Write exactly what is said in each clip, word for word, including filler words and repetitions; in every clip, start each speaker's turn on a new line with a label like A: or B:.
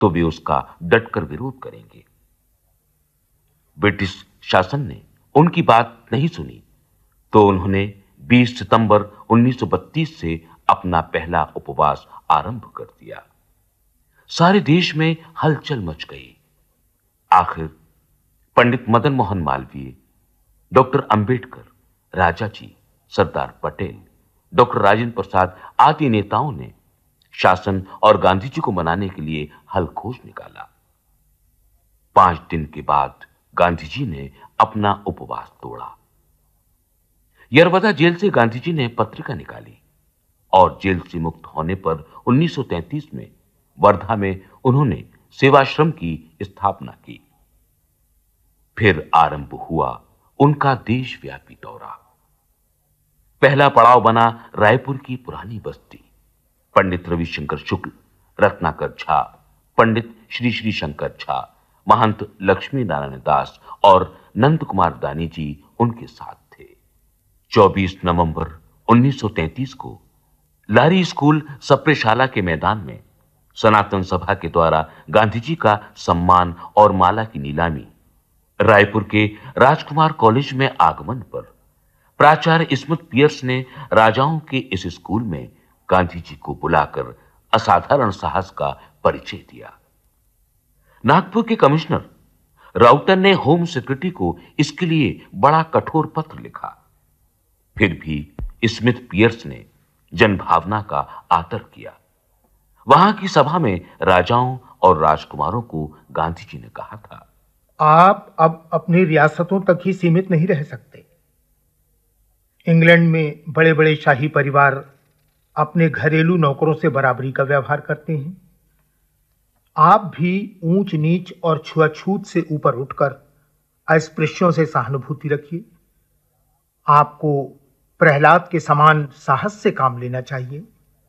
A: तो वे उसका डटकर विरोध करेंगे। ब्रिटिश शासन ने उनकी बात नहीं सुनी तो उन्होंने बीस सितंबर उन्नीस सौ बत्तीस से अपना पहला उपवास आरंभ कर दिया। सारे देश में हलचल मच गई। आखिर पंडित मदन मोहन मालवीय, डॉक्टर अंबेडकर, राजाजी, सरदार पटेल, डॉक्टर राजेंद्र प्रसाद आदि नेताओं ने शासन और गांधी जी को मनाने के लिए हल खोज निकाला। पांच दिन के बाद गांधी जी ने अपना उपवास तोड़ा। यरवदा जेल से गांधी जी ने पत्रिका निकाली और जेल से मुक्त होने पर उन्नीस सौ तैंतीस में वर्धा में उन्होंने सेवाश्रम की स्थापना की। फिर आरंभ हुआ उनका देशव्यापी दौरा। पहला पड़ाव बना रायपुर की पुरानी बस्ती। पंडित रविशंकर शुक्ल, रत्नाकर झा, पंडित श्री श्री शंकर झा, महंत लक्ष्मी नारायण दास और नंद कुमार दानी जी उनके साथ थे। चौबीस नवंबर उन्नीस सौ तैंतीस को लारी स्कूल सप्रेशाला के मैदान में सनातन सभा के द्वारा गांधी जी का सम्मान और माला की नीलामी, रायपुर के राजकुमार कॉलेज में आगमन पर प्राचार्य स्मिथ पियर्स ने राजाओं के इस स्कूल में गांधी जी को बुलाकर असाधारण साहस का परिचय दिया। नागपुर के कमिश्नर राउटर ने होम सेक्रेटरी को इसके लिए बड़ा कठोर पत्र लिखा। फिर भी स्मिथ पियर्स ने जनभावना का आदर किया। वहां की सभा में राजाओं और राजकुमारों को गांधी जी ने कहा था,
B: आप अब अपनी रियासतों तक ही सीमित नहीं रह सकते। इंग्लैंड में बड़े बड़े शाही परिवार अपने घरेलू नौकरों से बराबरी का व्यवहार करते हैं। आप भी ऊंच नीच और छुआछूत से ऊपर उठकर अस्पृश्यों से सहानुभूति रखिए। आपको प्रहलाद के समान साहस से काम लेना चाहिए।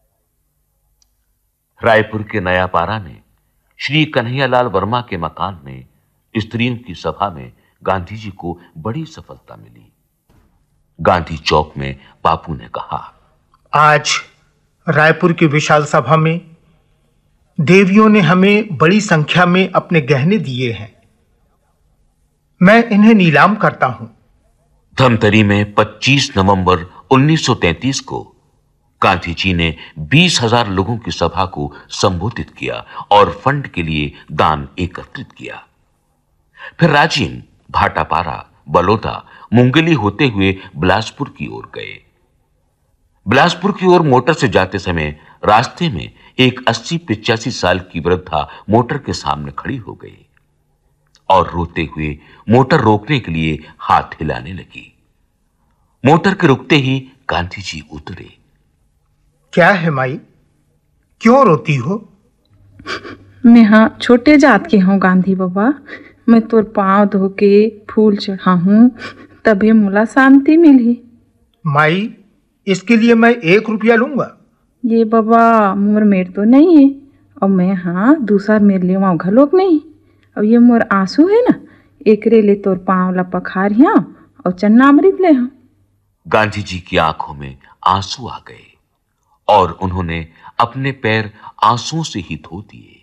A: रायपुर के नयापारा में श्री कन्हैयालाल वर्मा के मकान में स्त्रियों की सभा में गांधी जी को बड़ी सफलता मिली। गांधी चौक में बापू ने कहा,
B: आज रायपुर की विशाल सभा में देवियों ने हमें बड़ी संख्या में अपने गहने दिए हैं। मैं इन्हें नीलाम करता हूं।
A: धमतरी में पच्चीस नवंबर उन्नीस सौ तैंतीस को गांधी जी ने बीस हजार लोगों की सभा को संबोधित किया और फंड के लिए दान एकत्रित किया। फिर राजिम, भाटापारा, बलौदा, मुंगेली होते हुए बिलासपुर की ओर गए। बिलासपुर की ओर मोटर से जाते समय रास्ते में एक अस्सी पिचासी साल की वृद्धा मोटर के सामने खड़ी हो गई और रोते हुए मोटर रोकने के लिए हाथ हिलाने लगी। मोटर के रुकते ही गांधी जी उतरे।
B: क्या है माई, क्यों रोती हो?
C: मैं हाँ छोटे जात के हूँ गांधी बाबा। मैं तोर पांव धो के फूल चढ़ा हूँ, तभी मुला शांति मिली।
B: माई, इसके लिए मैं एक रुपया लूंगा।
C: ये बाबा मोर मेर तो नहीं है और मैं हाँ दूसरा मेरे लिए वहाँ घलोक नहीं। अब ये मोर आंसू है ना, एकरे ले तोर पांव ला पखारिया और चन्नामृत ले हाँ।
A: गांधी जी की आंखों में आंसू आ गए और उन्होंने अपने पैर आंसुओं से ही धो दिए।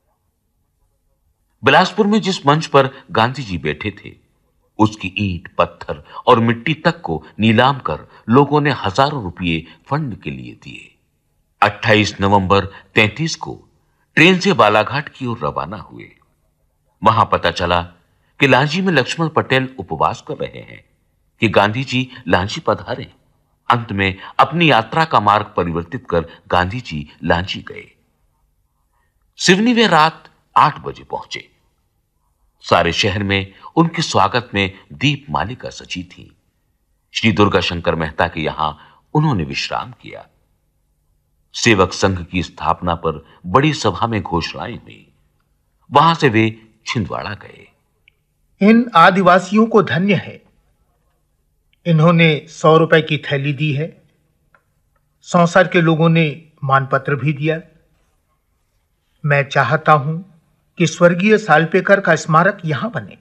A: बिलासपुर में जिस मंच पर गांधी जी बैठे थे, उसकी ईंट, पत्थर और मिट्टी तक को नीलाम कर लोगों ने हजारों रुपये फंड के लिए दिए। अट्ठाईस नवंबर तैंतीस को ट्रेन से बालाघाट की ओर रवाना हुए। वहां पता चला कि लांजी में लक्ष्मण पटेल उपवास कर रहे हैं कि गांधी जी लांजी पधारे। अंत में अपनी यात्रा का मार्ग परिवर्तित कर गांधी जी लांजी गए। सिवनी वे रात आठ बजे पहुंचे। सारे शहर में उनके स्वागत में दीप मालिका सजी थी। श्री दुर्गा शंकर मेहता के यहां उन्होंने विश्राम किया। सेवक संघ की स्थापना पर बड़ी सभा में घोषणाएं हुई। वहां से वे छिंदवाड़ा गए।
B: इन आदिवासियों को धन्य है, इन्होंने सौ रुपए की थैली दी है। संसार के लोगों ने मानपत्र भी दिया। मैं चाहता हूं कि स्वर्गीय सालपेकर का स्मारक यहां बने।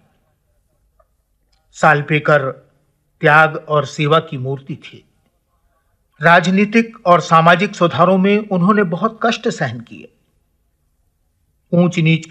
B: सालपेकर त्याग और सेवा की मूर्ति थी। राजनीतिक और सामाजिक सुधारों में उन्होंने बहुत कष्ट सहन किए। ऊंच नीच